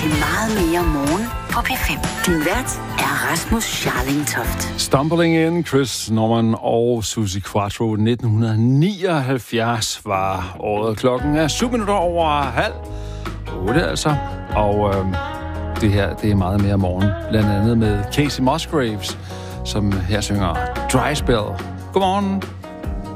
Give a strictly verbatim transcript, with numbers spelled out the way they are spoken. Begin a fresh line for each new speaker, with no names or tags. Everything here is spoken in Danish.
til Meget mere morgen på P fem. Din vært er Rasmus Scharling Toft.
Stumbling in, Chris Norman og Suzi Quatro. nitten nioghalvfjerds var året. Klokken er syv minutter over halv otte, altså. Og øh, det her, det er meget mere morgen. Blandt andet med Casey Musgraves, som her synger Dry Spell. Godmorgen.